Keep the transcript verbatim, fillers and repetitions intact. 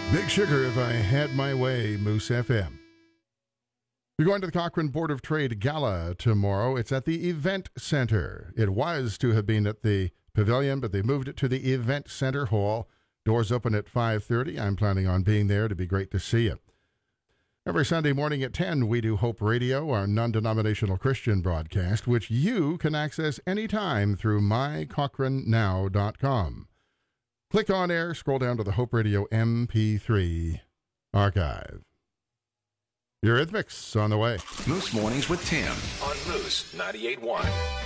Big Sugar, If I Had My Way, Moose F M. You're going to the Cochrane Board of Trade Gala tomorrow. It's at the Event Center. It was to have been at the Pavilion, but they moved it to the Event Center Hall. Doors open at five thirty. I'm planning on being there. It'd be great to see you. Every Sunday morning at ten, we do Hope Radio, our non-denominational Christian broadcast, which you can access anytime through my cochrane now dot com. Click on air, scroll down to the Hope Radio M P three archive. Eurythmics on the way. Moose Mornings with Tim on Moose ninety-eight point one.